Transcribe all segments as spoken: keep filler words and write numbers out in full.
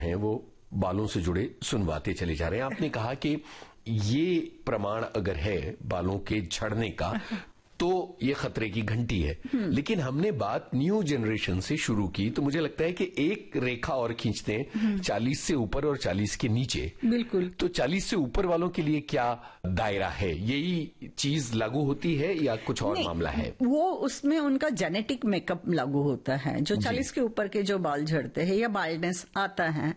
हैं वो बालों से जुड़े सुनवाते चले जा रहे हैं। आपने कहा कि ये प्रमाण अगर है बालों के झड़ने का तो ये खतरे की घंटी है, लेकिन हमने बात न्यू जनरेशन से शुरू की तो मुझे लगता है कि एक रेखा और खींचते हैं चालीस से ऊपर और चालीस के नीचे। बिल्कुल। तो चालीस से ऊपर वालों के लिए क्या दायरा है, यही चीज लागू होती है या कुछ और मामला है? वो उसमें उनका जेनेटिक मेकअप लागू होता है। जो चालीस के ऊपर के जो बाल झड़ते हैं या बाल्डनेस आता है,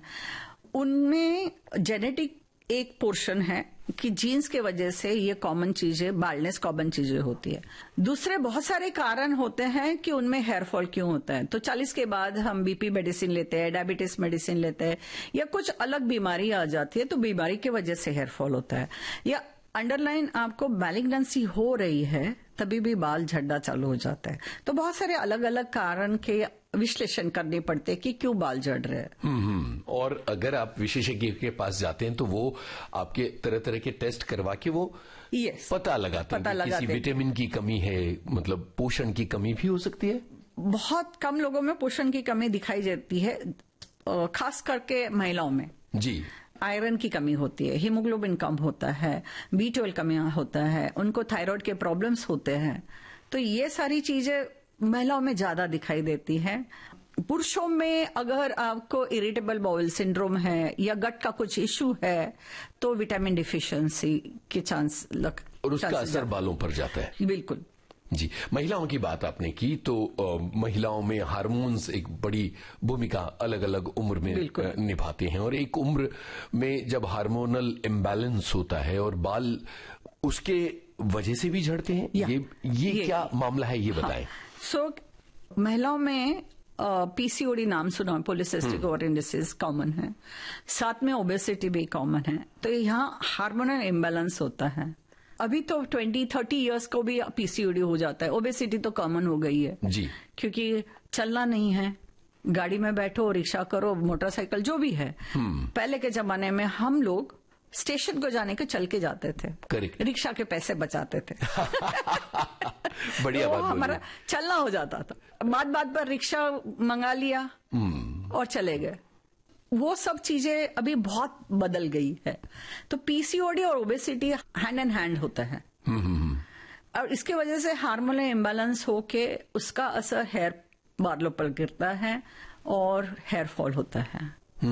उनमें जेनेटिक एक पोर्शन है कि जीन्स के वजह से ये कॉमन चीजें, बाल्डनेस कॉमन चीजें होती है। दूसरे बहुत सारे कारण होते हैं कि उनमें हेयर फॉल क्यों होता है। तो चालीस के बाद हम बीपी मेडिसिन लेते हैं, डायबिटीज मेडिसिन लेते हैं, या कुछ अलग बीमारी आ जाती है तो बीमारी की वजह से हेयर फॉल होता है, या अंडरलाइन आपको मैलिग्नेंसी हो रही है तभी भी बाल झड़ना चालू हो जाता है। तो बहुत सारे अलग अलग कारण के विश्लेषण करने पड़ते हैं कि क्यों बाल झड़ रहे हैं। हम्म और अगर आप विशेषज्ञ के पास जाते हैं तो वो आपके तरह तरह के टेस्ट करवा के वो yes, पता लगाते पता हैं कि लगाते किसी विटामिन की कमी है, मतलब पोषण की कमी भी हो सकती है। बहुत कम लोगों में पोषण की कमी दिखाई देती है, खास करके महिलाओं में। जी। आयरन की कमी होती है, हीमोग्लोबिन कम होता है, बी ट्वेल्व कमी होता है, उनको थायराइड के प्रॉब्लम्स होते हैं। तो ये सारी चीजें महिलाओं में ज्यादा दिखाई देती है। पुरुषों में अगर आपको इरिटेबल बाउल सिंड्रोम है या गट का कुछ इश्यू है तो विटामिन डिफिशियंसी के चांस लग और उसका असर बालों पर जाता है। बिल्कुल जी। महिलाओं की बात आपने की तो आ, महिलाओं में हार्मोन्स एक बड़ी भूमिका अलग अलग उम्र में निभाते हैं, और एक उम्र में जब हार्मोनल इम्बैलेंस होता है और बाल उसके वजह से भी झड़ते हैं, ये ये, ये क्या मामला है, ये बताएं। हाँ, सो so, महिलाओं में पीसीओडी नाम सुना, पॉलीसिस्टिक ओवरियन डिसीज कॉमन है, साथ में ओबेसिटी भी कॉमन है। तो यहाँ हार्मोनल इम्बैलेंस होता है। अभी तो ट्वेंटी थर्टी इयर्स को भी पीसीओडी हो जाता है। ओबेसिटी तो कॉमन हो गई है जी, क्योंकि चलना नहीं है, गाड़ी में बैठो, रिक्शा करो, मोटरसाइकिल जो भी है। पहले के जमाने में हम लोग स्टेशन को जाने के चल के जाते थे, करेक्ट, रिक्शा के पैसे बचाते थे। बढ़िया तो बात, हमारा चलना हो जाता था, बात बात पर रिक्शा मंगा लिया और चले गए। वो सब चीजें अभी बहुत बदल गई है। तो पीसीओडी और ओबेसिटी हैंड इन हैंड होता है, और इसके वजह से हार्मोनल इम्बैलेंस होके उसका असर हेयर बालों पर गिरता है और हेयर फॉल होता है।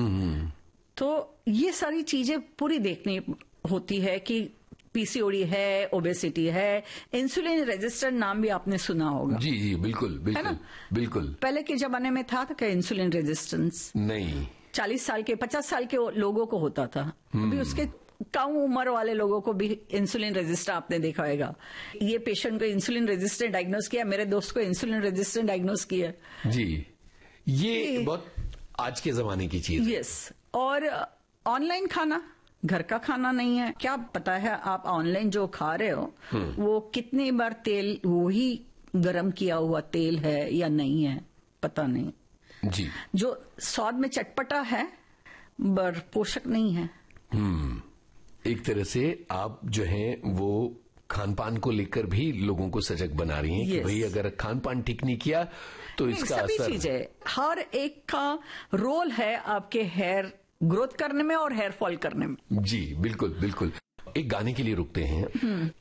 तो ये सारी चीजें पूरी देखनी होती है कि पीसीओडी है, ओबेसिटी है, इंसुलिन रेजिस्टेंट नाम भी आपने सुना होगा। जी जी बिल्कुल बिल्कुल बिल्कुल। पहले के जमाने में था क्या इंसुलिन रेजिस्टेंस? नहीं, चालीस साल के पचास साल के लोगों को होता था। अभी उसके कम उम्र वाले लोगों को भी इंसुलिन रेजिस्टेंट आपने देखा होगा। ये पेशेंट को इंसुलिन रेजिस्टेंट डायग्नोस किया, मेरे दोस्त को इंसुलिन रेजिस्टेंट डायग्नोस किया। जी, ये बहुत आज के जमाने की चीज। यस, और ऑनलाइन खाना, घर का खाना नहीं है। क्या पता है आप ऑनलाइन जो खा रहे हो वो कितनी बार तेल, वही गरम किया हुआ तेल है या नहीं है, पता नहीं जी। जो स्वाद में चटपटा है पर पोषक नहीं है। हम्म एक तरह से आप जो हैं वो खान पान को लेकर भी लोगों को सजग बना रही हैं। yes. कि भाई अगर खान पान ठीक नहीं किया तो इसका सभी असर, चीजें, हर एक का रोल है आपके हेयर ग्रोथ करने में और हेयर फॉल करने में। जी बिल्कुल बिल्कुल। एक गाने के लिए रुकते हैं।